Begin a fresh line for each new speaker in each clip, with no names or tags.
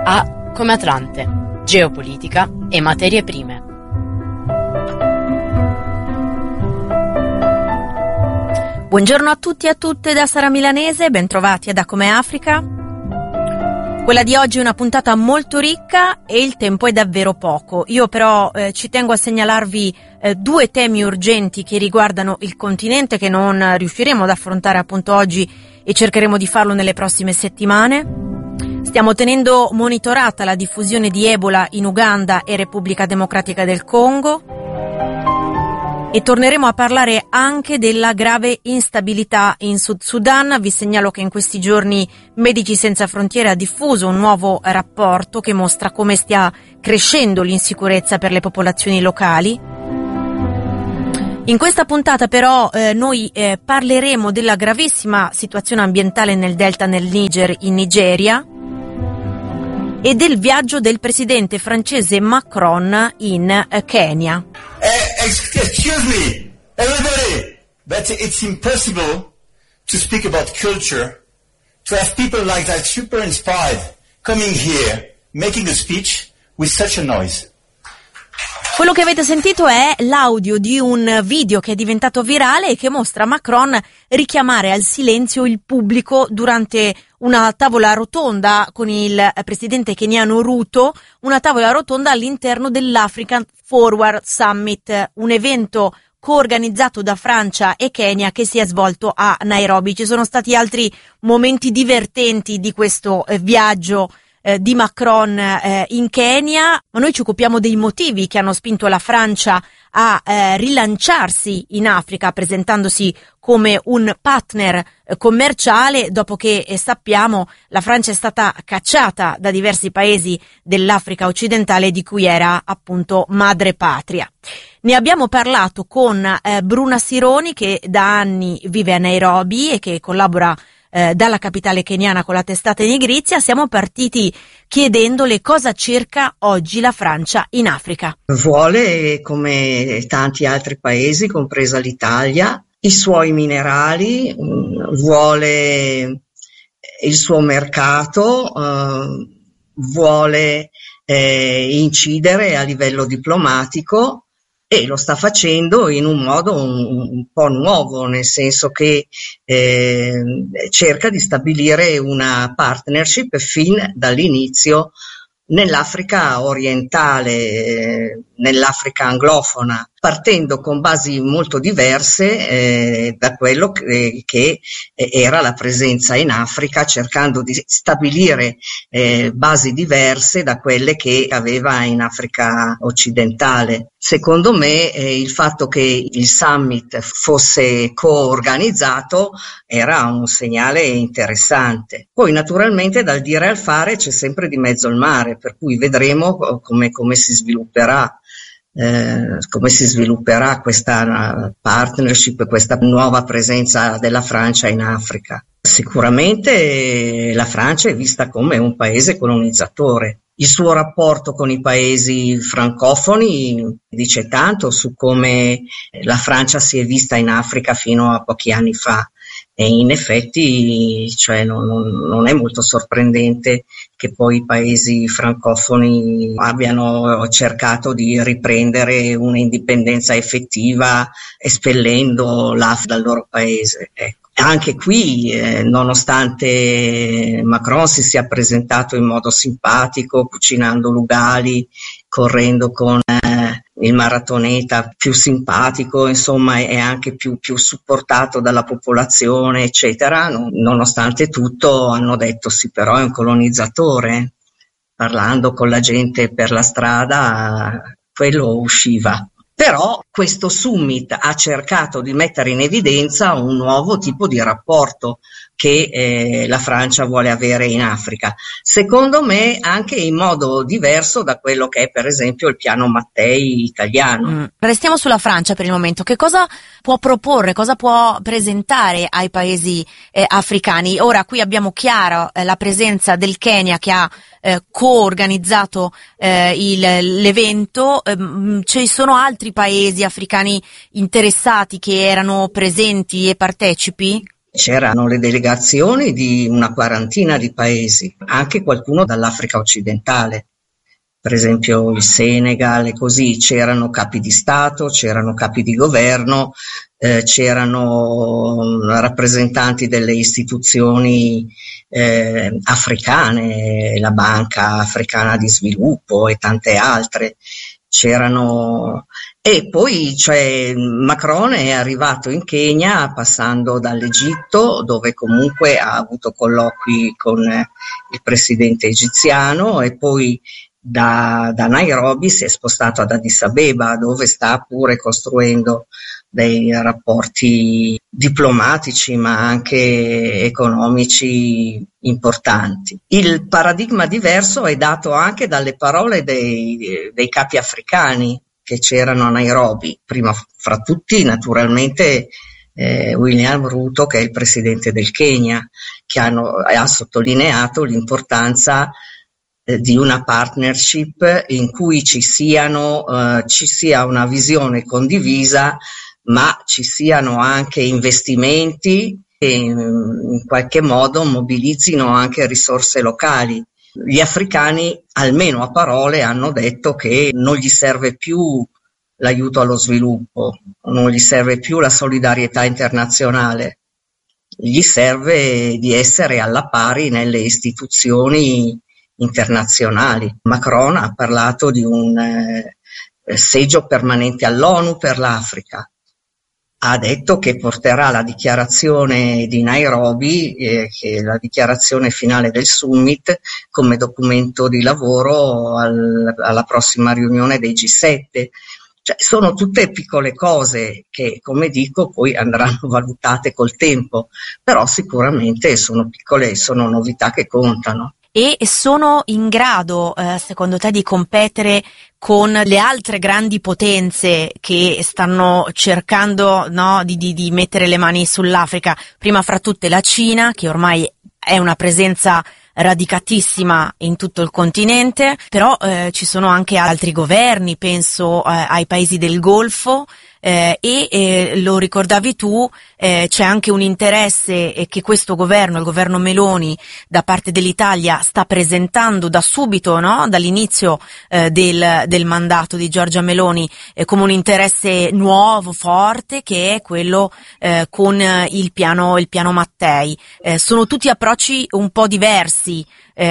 A come Atlante, geopolitica e materie prime.
Buongiorno a tutti e a tutte da Sara Milanese, bentrovati ad A come Africa. Quella di oggi è una puntata molto ricca e il tempo è davvero poco. Io però ci tengo a segnalarvi due temi urgenti che riguardano il continente che non riusciremo ad affrontare appunto oggi e cercheremo di farlo nelle prossime settimane. Stiamo tenendo monitorata la diffusione di Ebola in Uganda e Repubblica Democratica del Congo e torneremo a parlare anche della grave instabilità in Sud Sudan. Vi segnalo che in questi giorni Medici Senza Frontiere ha diffuso un nuovo rapporto che mostra come stia crescendo l'insicurezza per le popolazioni locali. In questa puntata però noi parleremo della gravissima situazione ambientale nel delta del Niger in Nigeria e del viaggio del presidente francese Macron in Kenya.
Excuse me, everybody, but it's impossible to speak about culture, to have people like that super inspired coming here, making a speech with such a noise.
Quello che avete sentito è l'audio di un video che è diventato virale e che mostra Macron richiamare al silenzio il pubblico durante una tavola rotonda con il presidente keniano Ruto, una tavola rotonda all'interno dell'African Forward Summit, un evento coorganizzato da Francia e Kenya che si è svolto a Nairobi. Ci sono stati altri momenti divertenti di questo viaggio di Macron in Kenya, ma noi ci occupiamo dei motivi che hanno spinto la Francia a rilanciarsi in Africa, presentandosi come un partner commerciale, dopo che sappiamo la Francia è stata cacciata da diversi paesi dell'Africa occidentale di cui era appunto madre patria. Ne abbiamo parlato con Bruna Sironi, che da anni vive a Nairobi e che collabora dalla capitale keniana con la testata Nigrizia. Siamo partiti chiedendole cosa cerca oggi la Francia in Africa.
Vuole, come tanti altri paesi, compresa l'Italia, i suoi minerali, vuole il suo mercato, vuole incidere a livello diplomatico. E lo sta facendo in un modo un po' nuovo, nel senso che cerca di stabilire una partnership fin dall'inizio nell'Africa orientale, nell'Africa anglofona, partendo con basi molto diverse da quello che era la presenza in Africa, cercando di stabilire basi diverse da quelle che aveva in Africa occidentale. Secondo me il fatto che il summit fosse coorganizzato era un segnale interessante. Poi naturalmente dal dire al fare c'è sempre di mezzo il mare, per cui vedremo come si svilupperà. Come si svilupperà questa partnership, questa nuova presenza della Francia in Africa. Sicuramente la Francia è vista come un paese colonizzatore. Il suo rapporto con i paesi francofoni dice tanto su come la Francia si è vista in Africa fino a pochi anni fa. E in effetti, cioè, non è molto sorprendente che poi i paesi francofoni abbiano cercato di riprendere un'indipendenza effettiva espellendo l'Africa dal loro paese. Ecco. Anche qui, nonostante Macron si sia presentato in modo simpatico, cucinando l'ugali, correndo con il maratoneta più simpatico, insomma, è anche più supportato dalla popolazione, eccetera. Nonostante tutto hanno detto sì, però è un colonizzatore. Parlando con la gente per la strada, quello usciva. Però questo summit ha cercato di mettere in evidenza un nuovo tipo di rapporto che la Francia vuole avere in Africa. Secondo me anche in modo diverso da quello che è per esempio il piano Mattei italiano.
Restiamo sulla Francia per il momento. Che cosa può proporre, cosa può presentare ai paesi africani? Ora qui abbiamo chiaro la presenza del Kenya che ha co-organizzato l'evento. Ci sono altri paesi africani interessati che erano presenti e partecipi?
C'erano le delegazioni di una quarantina di paesi, anche qualcuno dall'Africa occidentale, per esempio il Senegal e così. C'erano capi di Stato, c'erano capi di governo, c'erano rappresentanti delle istituzioni africane, la Banca Africana di Sviluppo e tante altre. E poi Macron è arrivato in Kenya passando dall'Egitto, dove comunque ha avuto colloqui con il presidente egiziano, e poi da Nairobi si è spostato ad Addis Abeba, dove sta pure costruendo dei rapporti diplomatici ma anche economici importanti. Il paradigma diverso è dato anche dalle parole dei capi africani che c'erano a Nairobi, prima fra tutti naturalmente William Ruto, che è il presidente del Kenya, che ha sottolineato l'importanza di una partnership in cui ci sia una visione condivisa, ma ci siano anche investimenti che in qualche modo mobilizzino anche risorse locali. Gli africani, almeno a parole, hanno detto che non gli serve più l'aiuto allo sviluppo, non gli serve più la solidarietà internazionale, gli serve di essere alla pari nelle istituzioni internazionali. Macron ha parlato di un seggio permanente all'ONU per l'Africa. Ha detto che porterà la dichiarazione di Nairobi, che è la dichiarazione finale del summit, come documento di lavoro alla prossima riunione dei G7. Sono tutte piccole cose che, come dico, poi andranno valutate col tempo, però sicuramente sono piccole, sono novità che contano.
E sono in grado, secondo te, di competere con le altre grandi potenze che stanno cercando, no, di mettere le mani sull'Africa? Prima fra tutte la Cina, che ormai è una presenza radicatissima in tutto il continente, però ci sono anche altri governi, penso ai paesi del Golfo, e lo ricordavi tu, c'è anche un interesse che questo governo, il governo Meloni, da parte dell'Italia sta presentando da subito, no? Dall'inizio del mandato di Giorgia Meloni, come un interesse nuovo, forte, che è quello con il piano Mattei. Sono tutti approcci un po' diversi,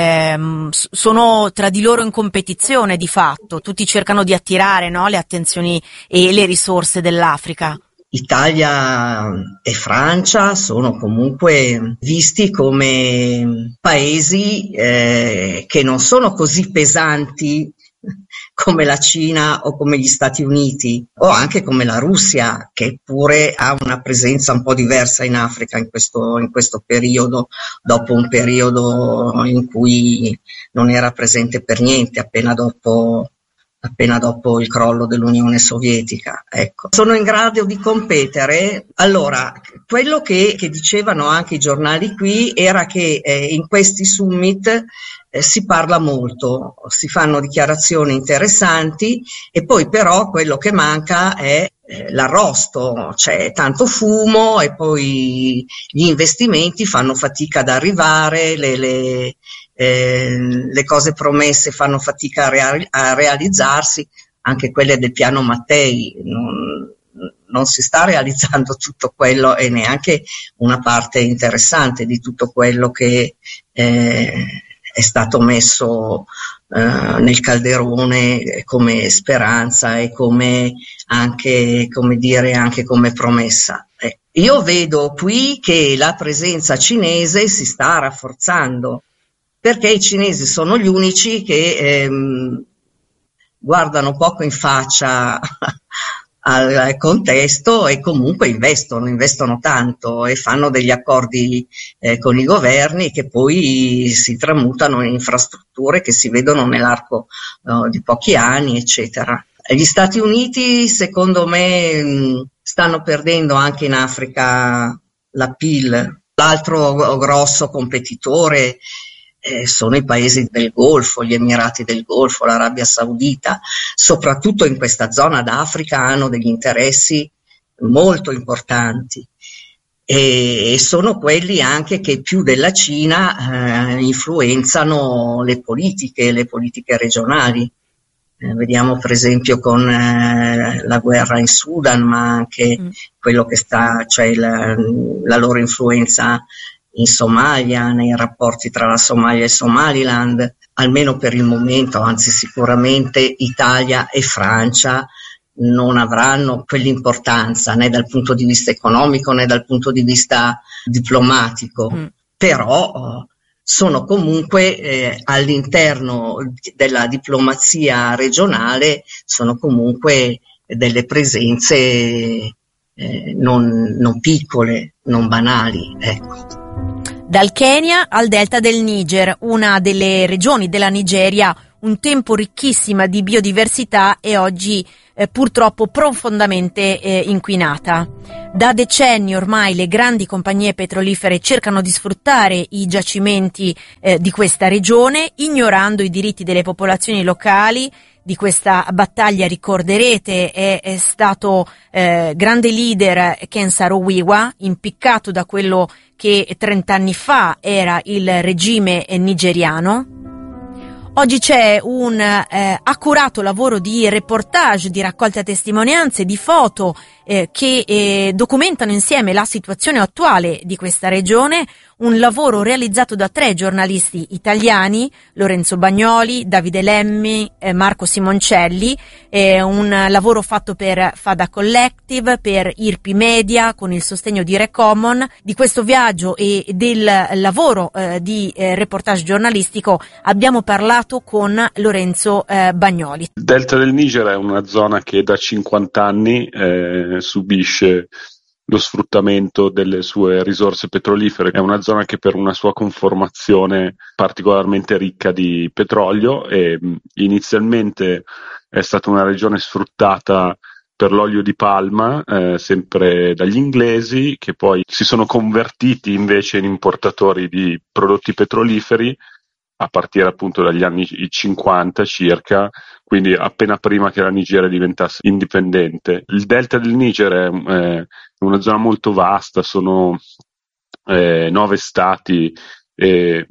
sono tra di loro in competizione di fatto, tutti cercano di attirare, no, le attenzioni e le risorse dell'Africa.
Italia e Francia sono comunque visti come paesi che non sono così pesanti come la Cina o come gli Stati Uniti, o anche come la Russia, che pure ha una presenza un po' diversa in Africa in questo periodo, dopo un periodo in cui non era presente per niente, appena dopo il crollo dell'Unione Sovietica. Ecco. Sono in grado di competere. Allora, quello che dicevano anche i giornali qui era che in questi summit si parla molto, si fanno dichiarazioni interessanti, e poi però quello che manca è l'arrosto, c'è tanto fumo e poi gli investimenti fanno fatica ad arrivare, le cose promesse fanno fatica a realizzarsi, anche quelle del piano Mattei. Non si sta realizzando tutto quello e neanche una parte interessante di tutto quello che è stato messo nel calderone come speranza e come anche come promessa. Io vedo qui che la presenza cinese si sta rafforzando, perché i cinesi sono gli unici che guardano poco in faccia al contesto e comunque investono tanto e fanno degli accordi con i governi che poi si tramutano in infrastrutture che si vedono nell'arco di pochi anni, eccetera. Gli Stati Uniti, secondo me, stanno perdendo anche in Africa l'appeal. L'altro grosso competitore sono i paesi del Golfo, gli Emirati del Golfo, l'Arabia Saudita. Soprattutto in questa zona d'Africa hanno degli interessi molto importanti, e sono quelli anche che più della Cina influenzano le politiche regionali. Vediamo per esempio con la guerra in Sudan, ma anche quello che cioè la loro influenza in Somalia, nei rapporti tra la Somalia e Somaliland, almeno per il momento, anzi sicuramente Italia e Francia non avranno quell'importanza né dal punto di vista economico né dal punto di vista diplomatico, però sono comunque all'interno della diplomazia regionale, sono comunque delle presenze non piccole, non banali, ecco.
Dal Kenya al delta del Niger, una delle regioni della Nigeria un tempo ricchissima di biodiversità e oggi purtroppo profondamente inquinata. Da decenni ormai le grandi compagnie petrolifere cercano di sfruttare i giacimenti di questa regione, ignorando i diritti delle popolazioni locali. Di questa battaglia, ricorderete, è stato grande leader Ken Saro-Wiwa, impiccato da quello che 30 anni fa era il regime nigeriano. Oggi c'è un accurato lavoro di reportage, di raccolta testimonianze, di foto che documentano insieme la situazione attuale di questa regione, un lavoro realizzato da 3 giornalisti italiani, Lorenzo Bagnoli, Davide Lemmi, Marco Simoncelli, un lavoro fatto per Fada Collective, per Irpi Media, con il sostegno di Recommon. Di questo viaggio e del lavoro di reportage giornalistico abbiamo parlato con Lorenzo Bagnoli.
Il delta del Niger è una zona che da 50 anni subisce lo sfruttamento delle sue risorse petrolifere. È una zona che per una sua conformazione particolarmente ricca di petrolio e inizialmente è stata una regione sfruttata per l'olio di palma, sempre dagli inglesi, che poi si sono convertiti invece in importatori di prodotti petroliferi a partire appunto dagli anni 50 circa, quindi appena prima che la Nigeria diventasse indipendente. Il delta del Niger è una zona molto vasta, sono 9 stati e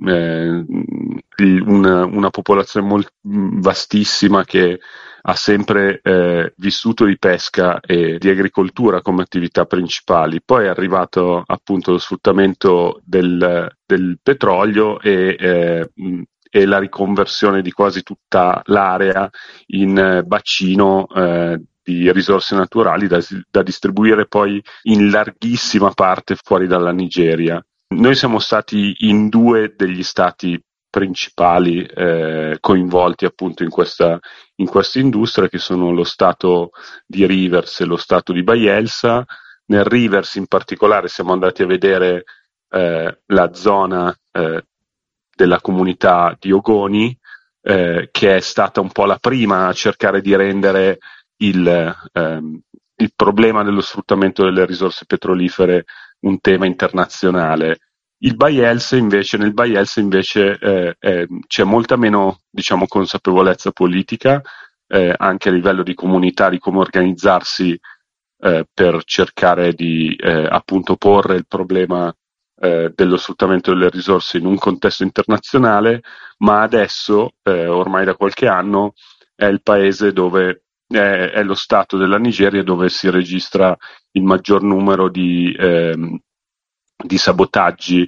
una popolazione vastissima che ha sempre vissuto di pesca e di agricoltura come attività principali. Poi è arrivato appunto lo sfruttamento del petrolio e la riconversione di quasi tutta l'area in bacino di risorse naturali da distribuire poi in larghissima parte fuori dalla Nigeria. Noi siamo stati in 2 degli stati principali coinvolti appunto in questa industria, che sono lo stato di Rivers e lo stato di Bayelsa. Nel Rivers in particolare siamo andati a vedere la zona della comunità di Ogoni, che è stata un po' la prima a cercare di rendere il problema dello sfruttamento delle risorse petrolifere un tema internazionale. Nel Bayelsa invece c'è molta meno, diciamo, consapevolezza politica, anche a livello di comunità, di come organizzarsi per cercare di appunto porre il problema dello sfruttamento delle risorse in un contesto internazionale, ma adesso, ormai da qualche anno, è il paese dove è lo stato della Nigeria dove si registra il maggior numero di sabotaggi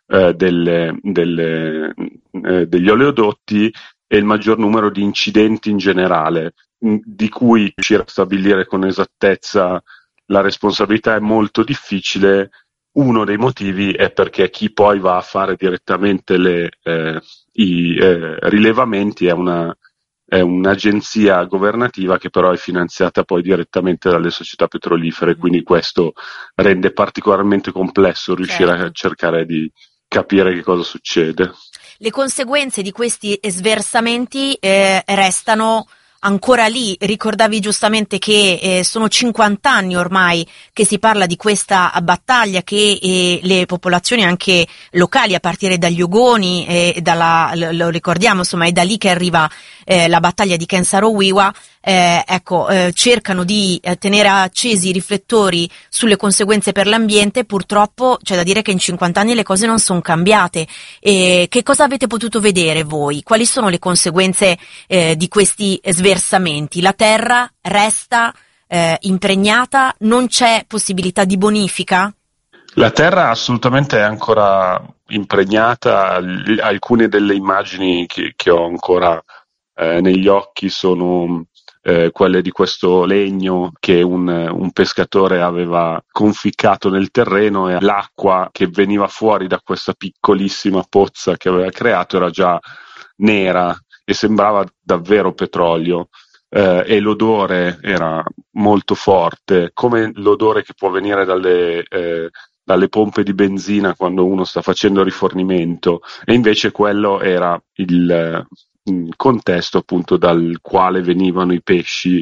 degli oleodotti e il maggior numero di incidenti in generale, di cui riuscire a stabilire con esattezza la responsabilità è molto difficile. Uno dei motivi è perché chi poi va a fare direttamente i rilevamenti è un'agenzia governativa che però è finanziata poi direttamente dalle società petrolifere, quindi questo rende particolarmente complesso riuscire a cercare di capire che cosa succede.
Le conseguenze di questi sversamenti restano ancora lì. Ricordavi giustamente che sono 50 anni ormai che si parla di questa battaglia, che le popolazioni anche locali, a partire dagli Ogoni, lo ricordiamo, insomma, è da lì che arriva la battaglia di Ken Saro-Wiwa, cercano di tenere accesi i riflettori sulle conseguenze per l'ambiente, purtroppo c'è da dire che in 50 anni le cose non sono cambiate. Che cosa avete potuto vedere voi? Quali sono le conseguenze di questi sversamenti? La terra resta impregnata? Non c'è possibilità di bonifica?
La terra assolutamente è ancora impregnata. Alcune delle immagini che ho ancora negli occhi sono quelle di questo legno che un pescatore aveva conficcato nel terreno, e l'acqua che veniva fuori da questa piccolissima pozza che aveva creato era già nera e sembrava davvero petrolio. E l'odore era molto forte, come l'odore che può venire dalle pompe di benzina quando uno sta facendo rifornimento, e invece quello era il contesto appunto dal quale venivano i pesci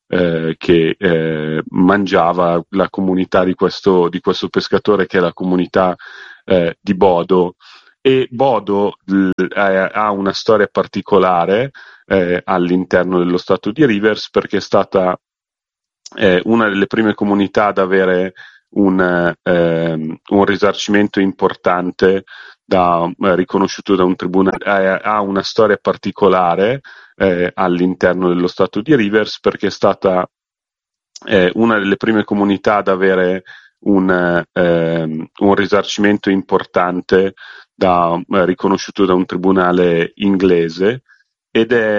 che mangiava la comunità di questo pescatore, che è la comunità di Bodo. E Bodo ha una storia particolare all'interno dello stato di Rivers, perché è stata una delle prime comunità ad avere un risarcimento importante riconosciuto da un tribunale. Ha una storia particolare all'interno dello stato di Rivers, perché è stata una delle prime comunità ad avere un risarcimento importante riconosciuto da un tribunale inglese, ed è